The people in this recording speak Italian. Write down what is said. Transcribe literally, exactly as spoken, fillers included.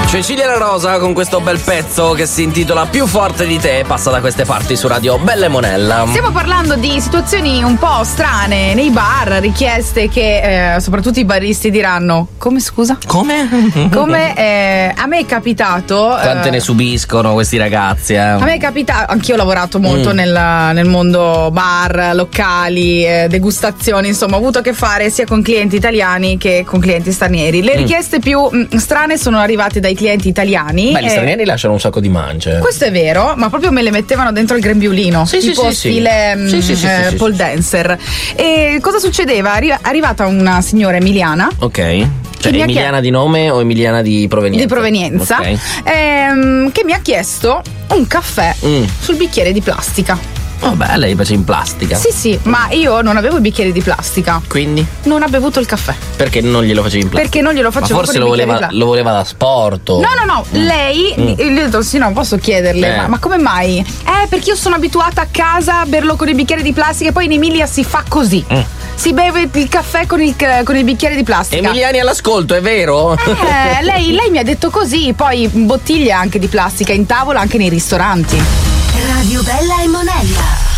Cecilia La Rosa con questo bel pezzo che si intitola Più forte di te, passa da queste parti su Radio Bella e Monella. Stiamo parlando di situazioni un po' strane nei bar, richieste che eh, soprattutto i baristi diranno: come scusa? Come? Come eh, a me è capitato. Quante eh, ne subiscono questi ragazzi, eh? A me è capitato, anch'io ho lavorato molto Mm. nel, nel mondo bar, locali, eh, degustazioni, insomma ho avuto a che fare sia con clienti italiani che con clienti stranieri. Le Mm. richieste più mh, strane sono arrivate dai clienti italiani. Beh, gli eh, stranieri lasciano un sacco di mance. Questo è vero, ma proprio me le mettevano dentro il grembiulino, Sì, sì, tipo sì, sì. stile mh, Sì, sì, sì, eh, sì, sì, pole sì. dancer. E cosa succedeva? Arri- arrivata una signora emiliana Ok. Cioè, mi ha Emiliana di nome o Emiliana di provenienza? di provenienza, Ok. ehm, che mi ha chiesto un caffè Mm. sul bicchiere di plastica. Vabbè, lei piace in plastica. Sì, sì, ma io non avevo i bicchieri di plastica. Quindi? Non ha bevuto il caffè. Perché non glielo facevi in plastica? Perché non glielo Ma facevo forse con lo i bicchieri voleva, di pla- lo voleva da sport. No, no, no, lei, Mm. io gli ho detto sì, no, posso chiederle, Eh. ma, ma come mai? Eh, perché io sono abituata a casa a berlo con i bicchieri di plastica e poi in Emilia si fa così. Mm. Si beve il caffè con il, con il bicchiere di plastica. Emiliani all'ascolto, è vero? Eh, lei, lei mi ha detto così, poi bottiglie anche di plastica in tavola anche nei ristoranti. Radio Bella e Monella.